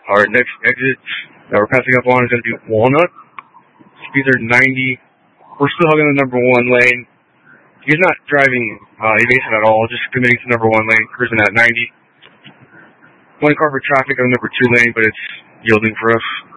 Our next exit that we're passing up on is going to be Walnut. Speeds are 90. We're still hugging the number 1 lane. He's not driving evasive at all, just committing to number 1 lane, cruising at 90. One car for traffic on number 2 lane, but it's yielding for us.